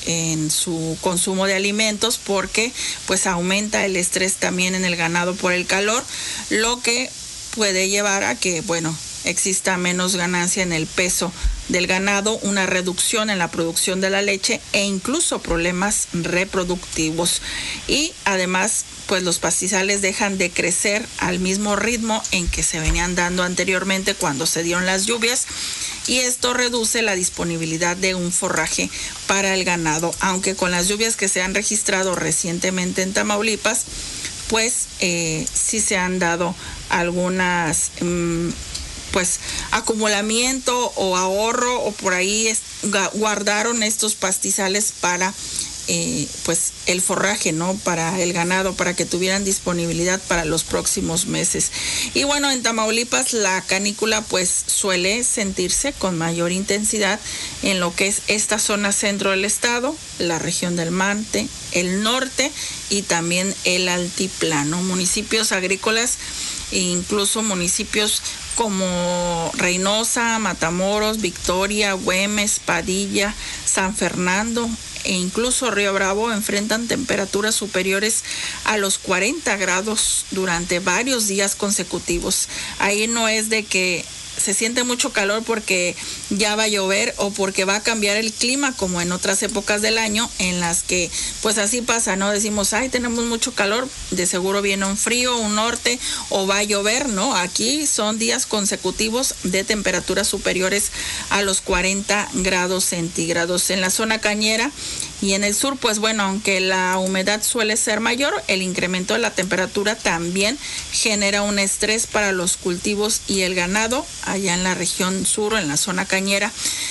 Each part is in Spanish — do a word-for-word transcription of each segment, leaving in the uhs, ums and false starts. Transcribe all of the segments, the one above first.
en su consumo de alimentos, porque pues aumenta el estrés también en el ganado por el calor, lo que puede llevar a que, bueno, exista menos ganancia en el peso del ganado, una reducción en la producción de la leche e incluso problemas reproductivos. Y además, pues los pastizales dejan de crecer al mismo ritmo en que se venían dando anteriormente cuando se dieron las lluvias, y esto reduce la disponibilidad de un forraje para el ganado. Aunque con las lluvias que se han registrado recientemente en Tamaulipas, pues eh, sí se han dado algunas mmm, pues acumulamiento o ahorro, o por ahí es, guardaron estos pastizales para eh, pues el forraje, ¿no? Para el ganado, para que tuvieran disponibilidad para los próximos meses. Y bueno, en Tamaulipas la canícula pues suele sentirse con mayor intensidad en lo que es esta zona centro del estado, la región del Mante, el norte y también el altiplano. Municipios agrícolas e incluso municipios como Reynosa, Matamoros, Victoria, Güemes, Padilla, San Fernando e incluso Río Bravo enfrentan temperaturas superiores a los cuarenta grados durante varios días consecutivos. Ahí no es de que se siente mucho calor porque ya va a llover o porque va a cambiar el clima, como en otras épocas del año en las que pues así pasa, ¿no? Decimos, ay, tenemos mucho calor, de seguro viene un frío, un norte o va a llover, ¿no? Aquí son días consecutivos de temperaturas superiores a los cuarenta grados centígrados. En la zona cañera y en el sur, pues bueno, aunque la humedad suele ser mayor, el incremento de la temperatura también genera un estrés para los cultivos y el ganado allá en la región sur, en la zona cañera.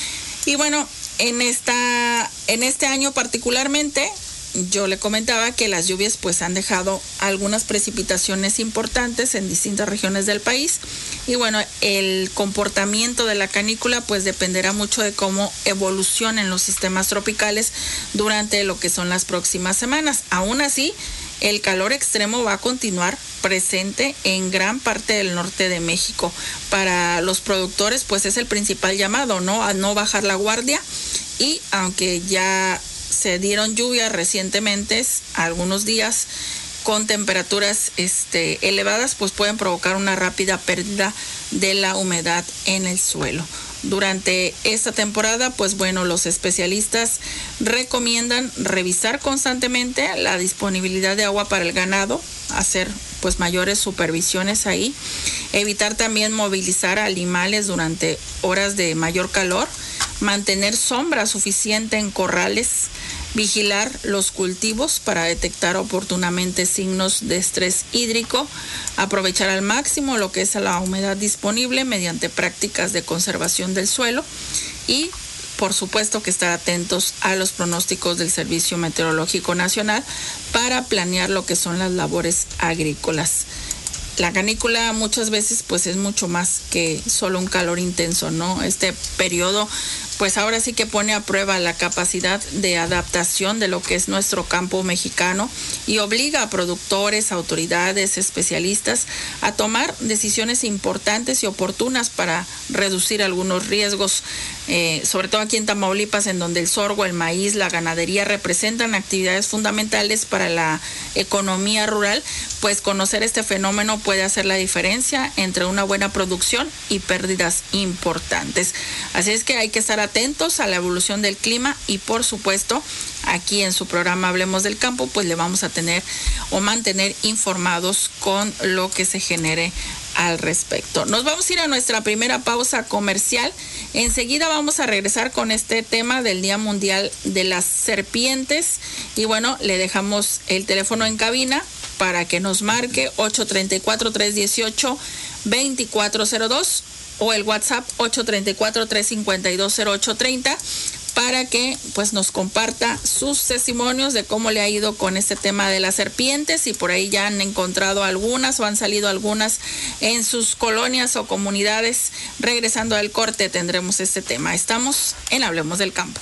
Y bueno, en esta en este año particularmente, yo le comentaba que las lluvias pues han dejado algunas precipitaciones importantes en distintas regiones del país, y bueno, el comportamiento de la canícula pues dependerá mucho de cómo evolucionen los sistemas tropicales durante lo que son las próximas semanas. Aún así, el calor extremo va a continuar presente en gran parte del norte de México. Para los productores pues es el principal llamado, ¿no? A no bajar la guardia, y aunque ya se dieron lluvias recientemente, algunos días con temperaturas este, elevadas, pues pueden provocar una rápida pérdida de la humedad en el suelo. Durante esta temporada, pues bueno, los especialistas recomiendan revisar constantemente la disponibilidad de agua para el ganado, hacer pues mayores supervisiones ahí, evitar también movilizar a animales durante horas de mayor calor, mantener sombra suficiente en corrales, vigilar los cultivos para detectar oportunamente signos de estrés hídrico, aprovechar al máximo lo que es la humedad disponible mediante prácticas de conservación del suelo y, por supuesto, que estar atentos a los pronósticos del Servicio Meteorológico Nacional para planear lo que son las labores agrícolas. La canícula muchas veces pues es mucho más que solo un calor intenso, ¿no? Este periodo pues ahora sí que pone a prueba la capacidad de adaptación de lo que es nuestro campo mexicano y obliga a productores, autoridades, especialistas a tomar decisiones importantes y oportunas para reducir algunos riesgos, eh, sobre todo aquí en Tamaulipas, en donde el sorgo, el maíz, la ganadería representan actividades fundamentales para la economía rural. Pues conocer este fenómeno puede hacer la diferencia entre una buena producción y pérdidas importantes. Así es que hay que estar atentos a la evolución del clima y, por supuesto, aquí en su programa Hablemos del Campo, pues le vamos a tener o mantener informados con lo que se genere al respecto. Nos vamos a ir a nuestra primera pausa comercial. Enseguida vamos a regresar con este tema del Día Mundial de las Serpientes. Y bueno, le dejamos el teléfono en cabina para que nos marque ocho tres cuatro, tres uno ocho, dos cuatro cero dos o el WhatsApp ocho tres cuatro, tres cinco dos, cero ocho tres cero para que pues nos comparta sus testimonios de cómo le ha ido con este tema de las serpientes, y por ahí ya han encontrado algunas o han salido algunas en sus colonias o comunidades. Regresando al corte tendremos este tema. Estamos en Hablemos del Campo.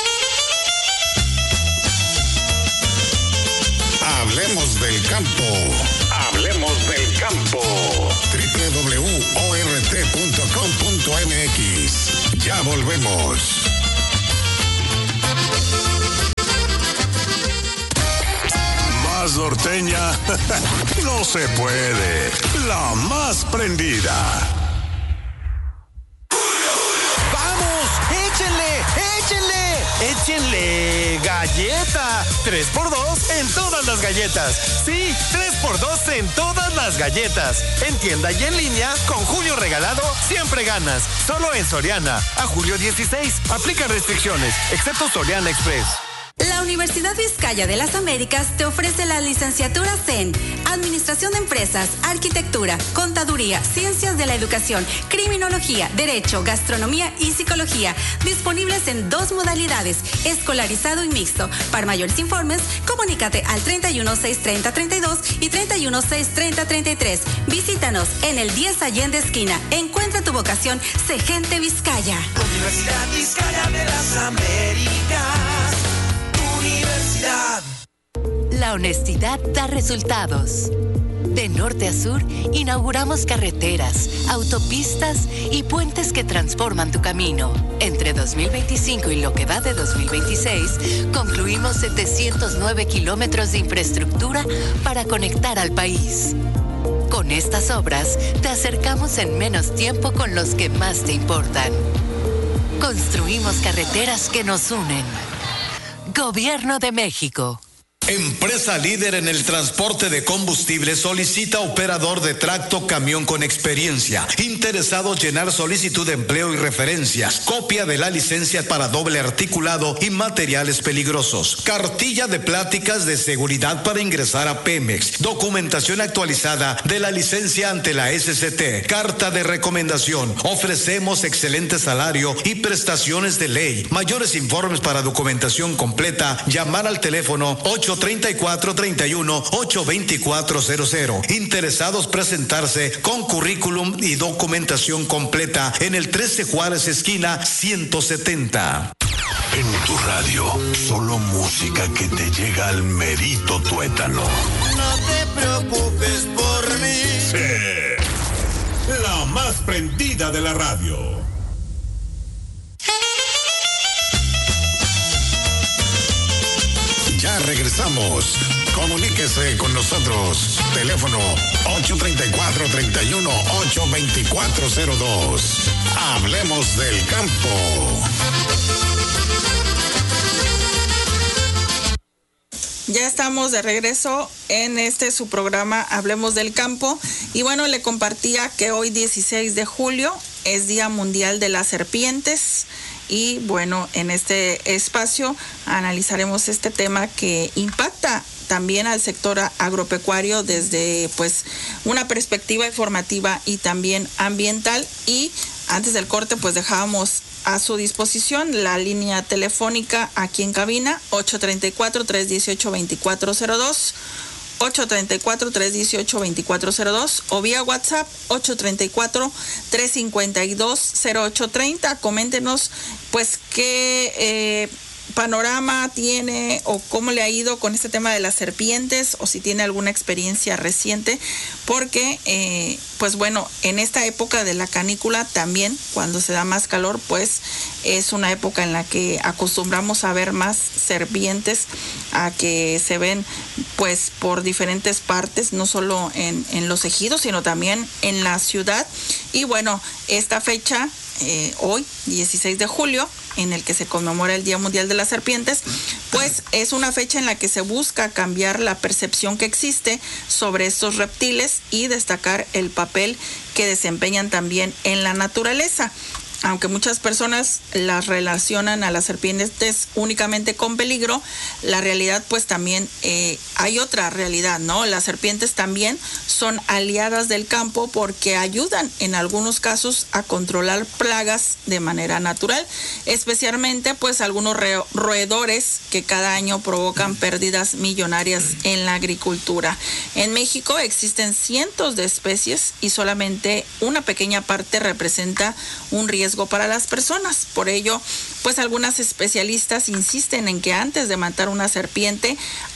Hablemos del campo. Hablemos del campo. doble u doble u doble u punto o r t punto com punto m x. Ya volvemos. norteña. No se puede. La más prendida. ¡Vamos! ¡Échenle! ¡Échenle! ¡Échenle! ¡Galleta! tres por dos en todas las galletas. Sí, tres por dos en todas las galletas. En tienda y en línea, con Julio Regalado, siempre ganas. Solo en Soriana. A julio dieciséis. Aplican restricciones, excepto Soriana Express. La Universidad Vizcaya de las Américas te ofrece las licenciaturas en Administración de Empresas, Arquitectura, Contaduría, Ciencias de la Educación, Criminología, Derecho, Gastronomía y Psicología, disponibles en dos modalidades, escolarizado y mixto. Para mayores informes, comunícate al treinta y uno, seiscientos treinta, treinta y dos y treinta y uno, seiscientos treinta, treinta y tres. Visítanos en el diez Allende Esquina. Encuentra tu vocación, sé gente Vizcaya. Universidad Vizcaya de las Américas. Universidad. La honestidad da resultados. De norte a sur, inauguramos carreteras, autopistas y puentes que transforman tu camino. Entre dos mil veinticinco y lo que va de dos mil veintiséis, concluimos setecientos nueve kilómetros de infraestructura para conectar al país. Con estas obras, te acercamos en menos tiempo con los que más te importan. Construimos carreteras que nos unen. Gobierno de México. Empresa líder en el transporte de combustible solicita operador de tracto camión con experiencia. Interesados llenar solicitud de empleo y referencias. Copia de la licencia para doble articulado y materiales peligrosos. Cartilla de pláticas de seguridad para ingresar a Pemex. Documentación actualizada de la licencia ante la S C T. Carta de recomendación. Ofrecemos excelente salario y prestaciones de ley. Mayores informes para documentación completa. Llamar al teléfono ocho treinta y cuatro, treinta y uno, ocho veinticuatro cero cero. Interesados presentarse con currículum y documentación completa en el trece Juárez esquina ciento setenta. En tu radio, solo música que te llega al merito tuétano. No te preocupes por mí. Sí. La más prendida de la radio. Ya regresamos. Comuníquese con nosotros. Teléfono ocho treinta y cuatro, treinta y uno, ocho veinticuatro cero dos. Hablemos del campo. Ya estamos de regreso en este su programa Hablemos del Campo. Y bueno, le compartía que hoy dieciséis de julio es Día Mundial de las Serpientes. Y bueno, en este espacio analizaremos este tema que impacta también al sector agropecuario desde pues una perspectiva informativa y también ambiental. Y antes del corte pues dejábamos a su disposición la línea telefónica aquí en cabina ocho treinta y cuatro, trescientos dieciocho, veinticuatro cero dos, ocho treinta y cuatro, trescientos dieciocho, veinticuatro cero dos o vía WhatsApp ocho treinta y cuatro, trescientos cincuenta y dos, cero ocho treinta. Coméntenos pues qué eh, panorama tiene o cómo le ha ido con este tema de las serpientes o si tiene alguna experiencia reciente, porque eh, pues bueno, en esta época de la canícula también, cuando se da más calor, pues es una época en la que acostumbramos a ver más serpientes, a que se ven pues por diferentes partes, no solo en, en los ejidos, sino también en la ciudad. Y bueno, esta fecha, eh, hoy, dieciséis de julio, en el que se conmemora el Día Mundial de las Serpientes, pues es una fecha en la que se busca cambiar la percepción que existe sobre estos reptiles y destacar el papel que desempeñan también en la naturaleza. Aunque muchas personas las relacionan a las serpientes únicamente con peligro, la realidad pues también eh, hay otra realidad, ¿no? Las serpientes también son aliadas del campo porque ayudan en algunos casos a controlar plagas de manera natural, especialmente pues algunos roedores que cada año provocan pérdidas millonarias en la agricultura. En México existen cientos de especies y solamente una pequeña parte representa un riesgo para las personas. Por ello, pues algunas especialistas insisten en que antes de matar una serpiente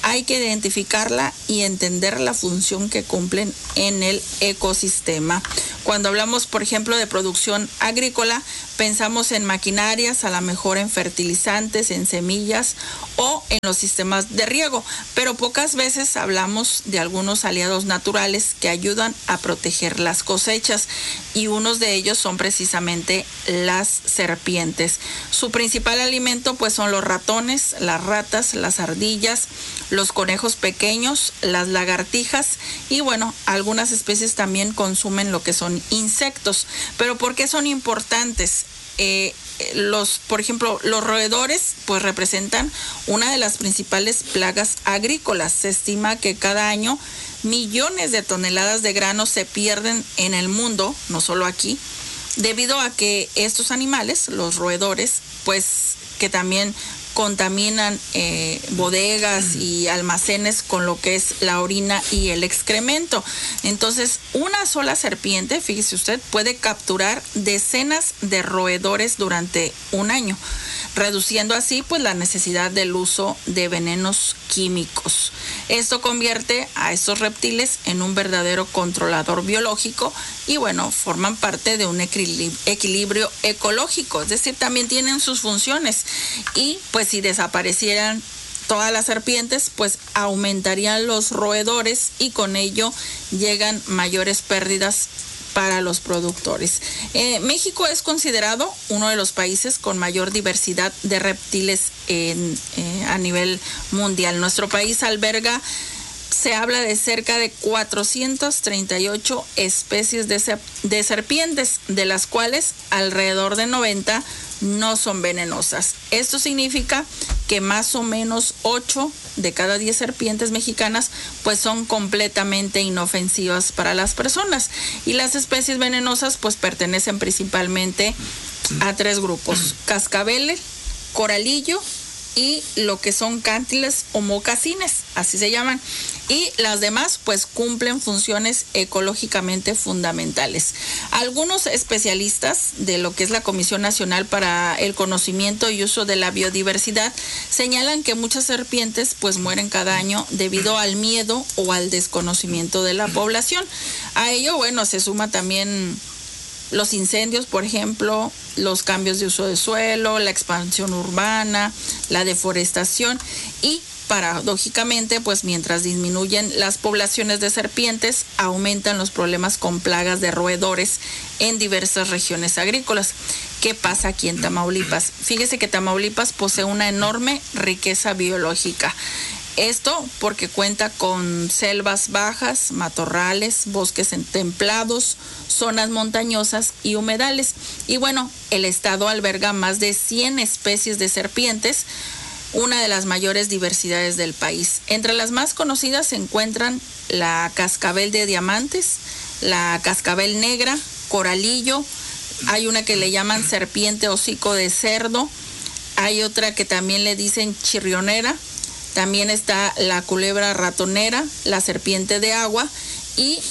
hay que identificarla y entender la función que cumplen en el ecosistema. Cuando hablamos, por ejemplo, de producción agrícola, pensamos en maquinarias, a lo mejor en fertilizantes, en semillas o en los sistemas de riego, pero pocas veces hablamos de algunos aliados naturales que ayudan a proteger las cosechas, y unos de ellos son precisamente las serpientes. Su principal alimento pues son los ratones, las ratas, las ardillas, los conejos pequeños, las lagartijas, y bueno, algunas especies también consumen lo que son insectos. Pero ¿por qué son importantes? Eh, los, por ejemplo, los roedores pues representan una de las principales plagas agrícolas. Se estima que cada año millones de toneladas de granos se pierden en el mundo, no solo aquí, debido a que estos animales, los roedores, pues que también contaminan eh, bodegas y almacenes con lo que es la orina y el excremento. Entonces, una sola serpiente, fíjese usted, puede capturar decenas de roedores durante un año, reduciendo así pues la necesidad del uso de venenos químicos. Esto convierte a estos reptiles en un verdadero controlador biológico y bueno, forman parte de un equilibrio ecológico, es decir, también tienen sus funciones, y pues si desaparecieran todas las serpientes, pues aumentarían los roedores y con ello llegan mayores pérdidas para los productores. Eh, México es considerado uno de los países con mayor diversidad de reptiles en, eh, a nivel mundial. Nuestro país alberga, se habla de cerca de cuatrocientas treinta y ocho especies de, ser, de serpientes, de las cuales alrededor de noventa no son venenosas. Esto significa que más o menos ocho de cada diez serpientes mexicanas pues son completamente inofensivas para las personas, y las especies venenosas pues pertenecen principalmente a tres grupos: cascabel, coralillo y lo que son cántiles o mocasines, así se llaman, y las demás pues cumplen funciones ecológicamente fundamentales. Algunos especialistas de lo que es la Comisión Nacional para el Conocimiento y Uso de la Biodiversidad señalan que muchas serpientes pues mueren cada año debido al miedo o al desconocimiento de la población. A ello, bueno, se suma también los incendios, por ejemplo, los cambios de uso de suelo, la expansión urbana, la deforestación, y paradójicamente, pues mientras disminuyen las poblaciones de serpientes, aumentan los problemas con plagas de roedores en diversas regiones agrícolas. ¿Qué pasa aquí en Tamaulipas? Fíjese que Tamaulipas posee una enorme riqueza biológica. Esto porque cuenta con selvas bajas, matorrales, bosques templados, zonas montañosas y humedales. Y bueno, el estado alberga más de cien especies de serpientes, una de las mayores diversidades del país. Entre las más conocidas se encuentran la cascabel de diamantes, la cascabel negra, coralillo, hay una que le llaman serpiente hocico de cerdo, hay otra que también le dicen chirrionera. También está la culebra ratonera, la serpiente de agua, y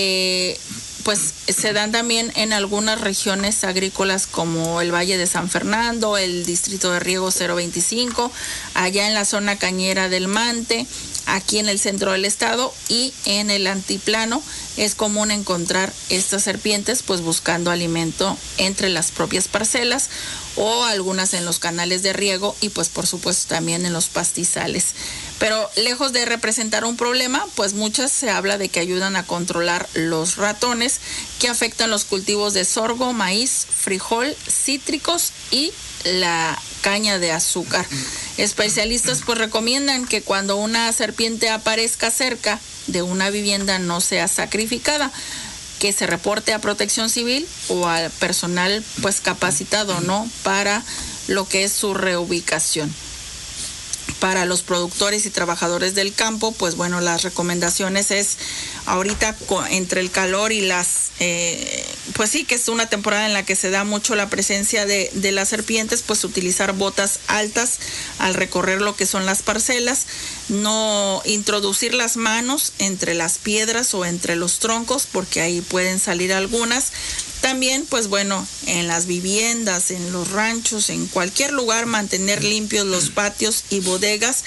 eh, pues se dan también en algunas regiones agrícolas como el Valle de San Fernando, el Distrito de Riego cero veinticinco, allá en la zona cañera del Mante, aquí en el centro del estado, y en el altiplano es común encontrar estas serpientes pues buscando alimento entre las propias parcelas o algunas en los canales de riego y pues por supuesto también en los pastizales. Pero lejos de representar un problema, pues muchas se habla de que ayudan a controlar los ratones que afectan los cultivos de sorgo, maíz, frijol, cítricos y la caña de azúcar. Especialistas pues recomiendan que cuando una serpiente aparezca cerca de una vivienda no sea sacrificada, que se reporte a Protección Civil o al personal pues capacitado, ¿no?, para lo que es su reubicación. Para los productores y trabajadores del campo, pues bueno, las recomendaciones es ahorita entre el calor y las, eh, pues sí, que es una temporada en la que se da mucho la presencia de, de las serpientes, pues utilizar botas altas al recorrer lo que son las parcelas, no introducir las manos entre las piedras o entre los troncos, porque ahí pueden salir algunas. También, pues bueno, en las viviendas, en los ranchos, en cualquier lugar, mantener limpios los patios y bodegas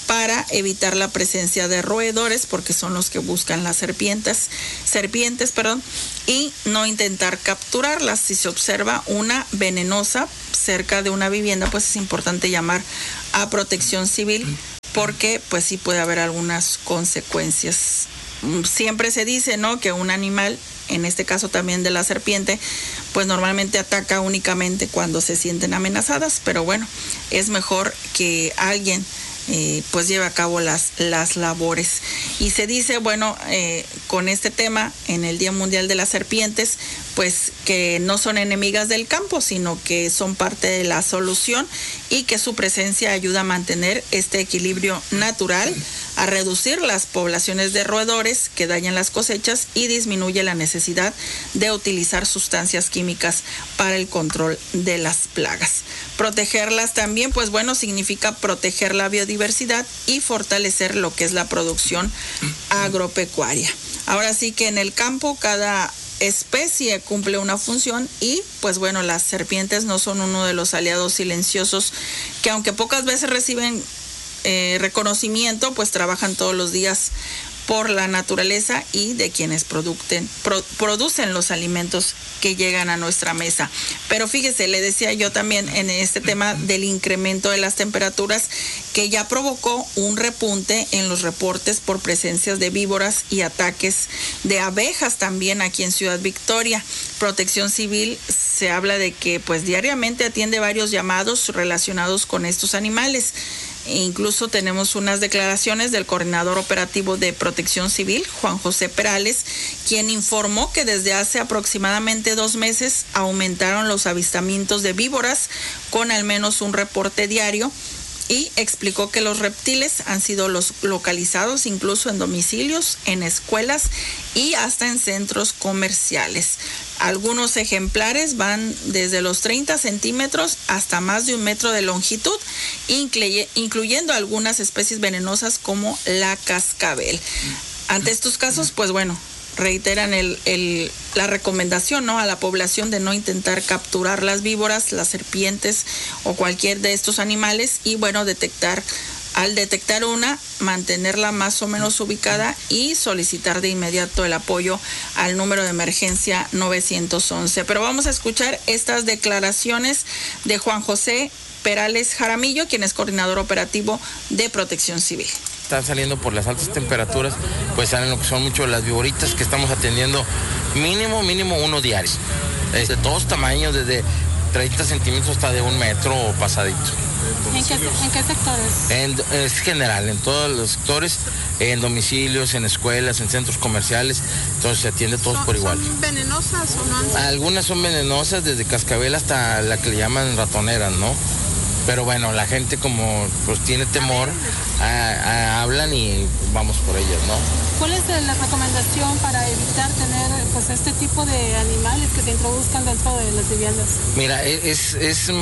para evitar la presencia de roedores, porque son los que buscan las serpientes, serpientes, perdón, y no intentar capturarlas. Si se observa una venenosa cerca de una vivienda, pues es importante llamar a Protección Civil, porque pues sí puede haber algunas consecuencias. Siempre se dice, ¿no?, que un animal, en este caso también de la serpiente, pues normalmente ataca únicamente cuando se sienten amenazadas, pero bueno, es mejor que alguien eh, pues lleve a cabo las, las labores. Y se dice, bueno, eh, con este tema, en el Día Mundial de las Serpientes, pues que no son enemigas del campo, sino que son parte de la solución y que su presencia ayuda a mantener este equilibrio natural, a reducir las poblaciones de roedores que dañan las cosechas y disminuye la necesidad de utilizar sustancias químicas para el control de las plagas. Protegerlas también, pues bueno, significa proteger la biodiversidad y fortalecer lo que es la producción agropecuaria. Ahora sí que en el campo cada especie cumple una función y pues bueno, las serpientes no son uno de los aliados silenciosos que, aunque pocas veces reciben eh, reconocimiento, pues trabajan todos los días por la naturaleza y de quienes producen, pro, producen los alimentos que llegan a nuestra mesa. Pero fíjese, le decía yo también en este tema del incremento de las temperaturas, que ya provocó un repunte en los reportes por presencias de víboras y ataques de abejas también aquí en Ciudad Victoria. Protección Civil se habla de que pues diariamente atiende varios llamados relacionados con estos animales. E incluso tenemos unas declaraciones del coordinador operativo de Protección Civil, Juan José Perales, quien informó que desde hace aproximadamente dos meses aumentaron los avistamientos de víboras con al menos un reporte diario, y explicó que los reptiles han sido los localizados incluso en domicilios, en escuelas y hasta en centros comerciales. Algunos ejemplares van desde los treinta centímetros hasta más de un metro de longitud, incluye, incluyendo algunas especies venenosas como la cascabel. Ante estos casos, pues bueno, reiteran el, el, la recomendación, ¿no?, a la población de no intentar capturar las víboras, las serpientes o cualquier de estos animales, y bueno, detectar, al detectar una, mantenerla más o menos ubicada y solicitar de inmediato el apoyo al número de emergencia nueve once. Pero vamos a escuchar estas declaraciones de Juan José Perales Jaramillo, quien es coordinador operativo de Protección Civil. Están saliendo por las altas temperaturas, pues salen lo que son mucho las víboritas que estamos atendiendo, mínimo, mínimo uno diario. Es de todos tamaños, desde treinta centímetros hasta de un metro o pasadito. ¿En qué, en qué sectores? En, es general, en todos los sectores, en domicilios, en escuelas, en centros comerciales, entonces se atiende todos ¿Son, por igual. ¿Son venenosas o no? Algunas son venenosas, desde cascabel hasta la que le llaman ratoneras, ¿no? Pero bueno, la gente como pues tiene temor, a, a, hablan y vamos por ellas, ¿no? ¿Cuál es la recomendación para evitar tener pues este tipo de animales que se introduzcan dentro de las viviendas? Mira, es, es,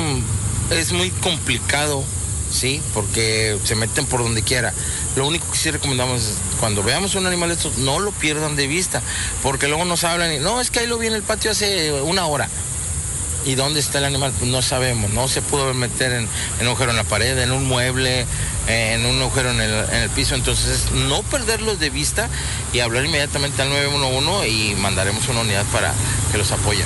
es muy complicado, ¿sí? Porque se meten por donde quiera. Lo único que sí recomendamos es, cuando veamos un animal de estos, no lo pierdan de vista, porque luego nos hablan y, no, es que ahí lo vi en el patio hace una hora. ¿Y dónde está el animal? Pues no sabemos, no se pudo meter en, en un agujero en la pared, en un mueble, en un agujero en el, en el piso. Entonces, no perderlos de vista y hablar inmediatamente al nueve uno uno y mandaremos una unidad para que los apoye.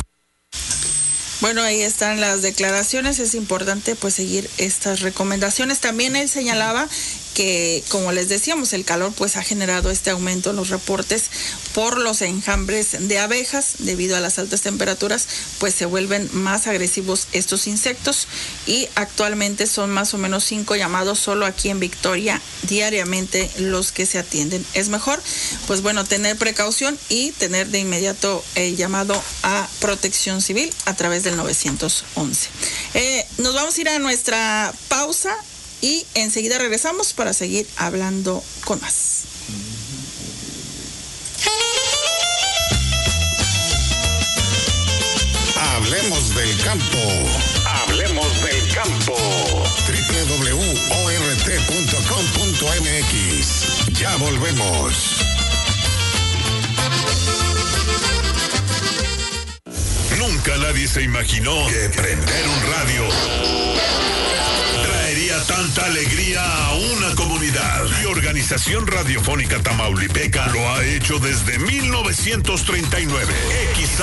Bueno, ahí están las declaraciones. Es importante pues seguir estas recomendaciones. También él señalaba que, como les decíamos, el calor pues ha generado este aumento en los reportes por los enjambres de abejas. Debido a las altas temperaturas, pues se vuelven más agresivos estos insectos, y actualmente son más o menos cinco llamados solo aquí en Victoria diariamente los que se atienden. Es mejor, pues bueno, tener precaución y tener de inmediato el llamado a Protección Civil a través del nueve once. Eh, nos vamos a ir a nuestra pausa y enseguida regresamos para seguir hablando con más. Hablemos del campo. Hablemos del campo. doble u doble u doble u punto o r t punto com punto m x. Ya volvemos. Nunca nadie se imaginó que prender un radio traería envía tanta alegría a una comunidad. Y Organización Radiofónica Tamaulipeca lo ha hecho desde mil novecientos treinta y nueve. X